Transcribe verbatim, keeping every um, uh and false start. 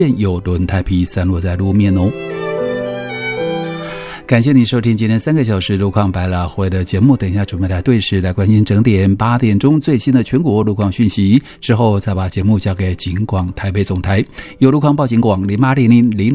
有轮胎皮散落在路面哦。感谢你收听今天三个小时路况百老汇的节目，等一下准备来对时来关心整点八点钟最新的全国路况讯息，之后再把节目交给警广台北总台，有路况报警广零八零零零